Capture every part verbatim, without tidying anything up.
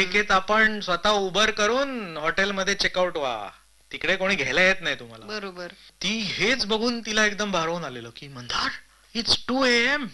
अमेरिकेत आपण स्वतः उबर करून हॉटेलमध्ये चेकआउट व्हा, तिकडे कोणी घ्यायला येत नाही तुम्हाला. बरोबर. ती हेच बघून तिला एकदम भारावून आलेलं की Mandar it's to A M,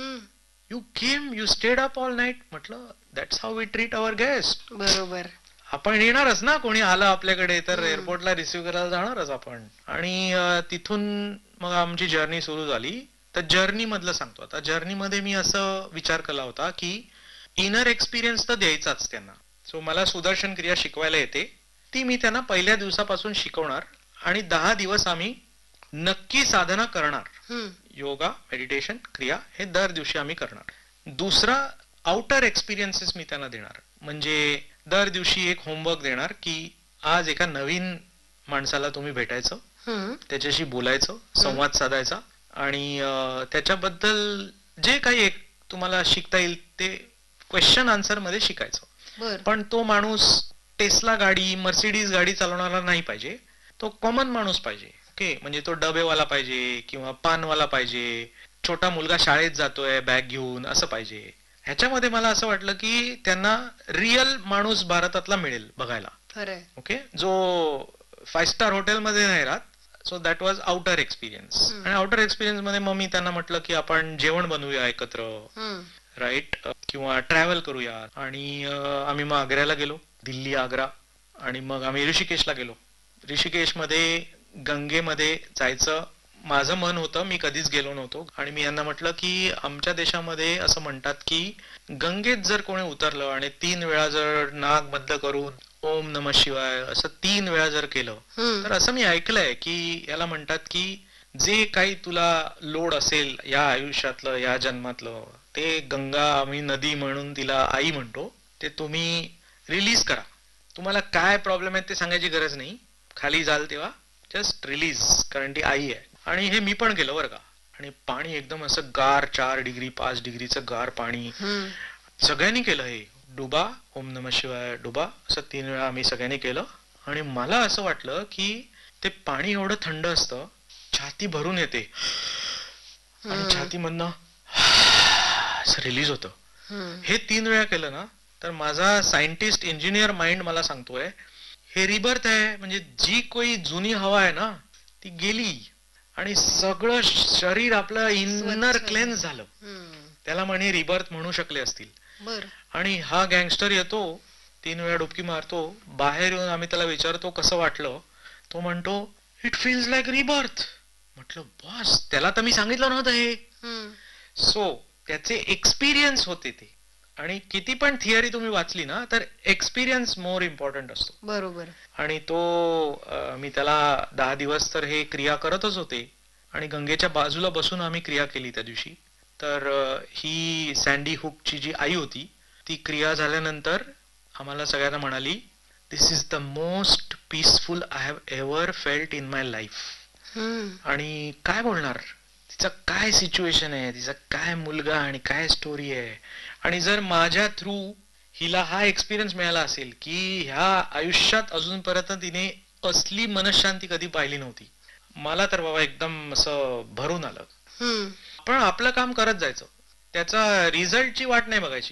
you came, you stayed up all night. म्हटलं that's how we treat our guest. बरोबर. आपण येणारच ना, कोणी आलं आपल्याकडे तर एअरपोर्टला रिसिव्ह करायला जाणारच आपण. आणि तिथून मग आमची जर्नी सुरू झाली. तर जर्नी मधलं सांगतो. आता जर्नी मध्ये मी असं विचार केला होता की इनर एक्सपिरियन्स तर द्यायचाच त्यांना. सो मला सुदर्शन क्रिया शिकवायला येते, ती मी त्यांना पहिल्या दिवसापासून शिकवणार आणि दहा दिवस आम्ही नक्की साधना करणार. योगा, मेडिटेशन, क्रिया हे दर दिवशी आम्ही करणार. दुसरा आउटर एक्सपिरियन्सेस मी त्यांना देणार. म्हणजे दर दिवशी एक होमवर्क देणार की आज एका नवीन माणसाला तुम्ही भेटायचं, त्याच्याशी बोलायचं, संवाद साधायचा आणि त्याच्याबद्दल जे काही एक तुम्हाला शिकता येईल ते क्वेश्चन आन्सर मध्ये शिकायचं. पण तो माणूस टेस्ला गाडी, मर्सिडीज गाडी चालवणारा नाही पाहिजे, तो कॉमन माणूस पाहिजे. ओके, म्हणजे तो डबेवाला पाहिजे किंवा पानवाला पाहिजे, छोटा मुलगा शाळेत जातोय बॅग घेऊन असं पाहिजे. ह्याच्यामध्ये मला असं वाटलं की त्यांना रिअल माणूस भारतातला मिळेल बघायला. ओके, जो फाईव्ह स्टार हॉटेलमध्ये नाही राहत. So that was outer experience. आणि आउटर एक्सपिरियन्स मध्ये मग मी त्यांना म्हटलं की आपण जेवण बनवूया एकत्र, राईट, किंवा ट्रॅव्हल करूया. आणि आम्ही मग आग्र्याला गेलो, दिल्ली, आग्रा, आणि मग आम्ही ऋषिकेशला गेलो. ऋषिकेशमध्ये गंगेमध्ये जायचं माझं मन होतं, मी कधीच गेलो नव्हतो. आणि मी यांना म्हटलं की आमच्या देशामध्ये असं म्हणतात की गंगेत जर कोणी उतरलं आणि तीन वेळा जर नाक बंद करून ओम नमः शिवाय असं तीन वेळा जर केलं तर असं मी ऐकलंय की याला म्हणतात की जे काही तुला लोड असेल या आयुष्यातलं, या जन्मातलं, ते गंगा, आम्ही नदी म्हणून तिला आई म्हणतो, ते तुम्ही रिलीज करा. तुम्हाला काय प्रॉब्लेम आहे ते सांगायची गरज नाही, खाली जाल तेव्हा जस्ट रिलीज, कारण ती आई आहे. आणि हे मी पण केलं बरं का. आणि पाणी एकदम असं गार, चार डिग्री पाच डिग्रीचं गार पाणी, सगळ्यांनी केलं हे. डुबा, ओम नमः शिवाय डुबा, असं तीन वेळा आम्ही सगळ्यांनी केलं. आणि मला असं वाटलं की ते पाणी एवढं थंड असतं, छाती भरून येते आणि छातीमधनं असं रिलीज होतं. हे तीन वेळा केलं ना तर माझा सायंटिस्ट इंजिनियर माइंड मला सांगतोय हे रिबर्थ आहे. म्हणजे जी कोई जुनी हवा आहे ना ती गेली आणि सगळं शरीर आपलं इनर क्लेन्स झालं. त्याला म्हणे रिबर्थ म्हणू शकले असतील. आणि हा गँगस्टर येतो, तीन वेळा डुबकी मारतो, बाहेर येऊन आम्ही त्याला विचारतो कसं वाटलं, तो म्हणतो इट फील्स लाईक रिबर्थ. म्हटलं बॉस, त्याला तर मी सांगितलं नव्हतं हे. सो त्याचे एक्सपिरियन्स होते ते. आणि किती पण थिअरी तुम्ही वाचली ना तर एक्सपिरियन्स मोर इम्पॉर्टंट असतो. बरोबर. आणि तो मी त्याला दहा दिवस तर हे क्रिया करतच होते. आणि गंगेच्या बाजूला बसून आम्ही क्रिया केली त्या दिवशी. तर ही सँडी हुकची जी आई होती ती क्रिया झाल्यानंतर आम्हाला सगळ्यांना म्हणाली, दिस is the most peaceful I have ever felt in my life. आणि काय बोलणार, तिचं काय सिच्युएशन आहे, तिचा काय मुलगा आणि काय स्टोरी आहे. आणि जर माझ्या थ्रू हिला हा एक्सपिरियन्स मिळाला असेल की ह्या आयुष्यात अजूनपर्यंत तिने असली मनशांती कधी पाहिली नव्हती, मला तर बाबा एकदम असं भरून आलं. पण आपलं काम करत जायचं, त्याचा रिझल्टची वाट नाही बघायची.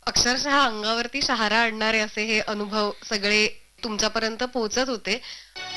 अक्षरशः अंगावरती शहारा आणणारे असे हे अनुभव सगळे तुमच्यापर्यंत पोहोचत होते.